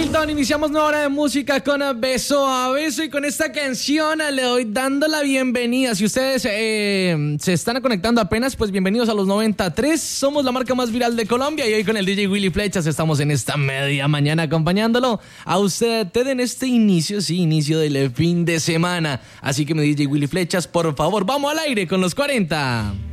montón, iniciamos nueva hora de música con Beso a Beso y con esta canción le doy dando la bienvenida. Si ustedes se están conectando apenas, pues bienvenidos a los 93. Somos la marca más viral de Colombia y hoy con el DJ Willy Flechas estamos en esta media mañana acompañándolo a usted en este inicio del fin de semana. Así que mi DJ Willy Flechas, por favor, vamos al aire con los 40.